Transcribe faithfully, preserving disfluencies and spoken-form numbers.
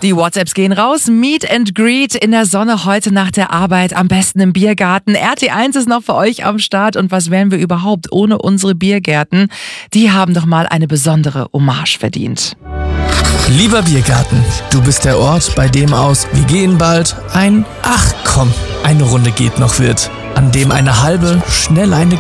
Die WhatsApps gehen raus. Meet and Greet in der Sonne heute nach der Arbeit, am besten im Biergarten. R T eins ist noch für euch am Start. Und was wären wir überhaupt ohne unsere Biergärten? Die haben doch mal eine besondere Hommage verdient. Lieber Biergarten, du bist der Ort, bei dem aus "Wir gehen bald" ein "Ach komm, eine Runde geht noch" wird, an dem eine halbe schnell eine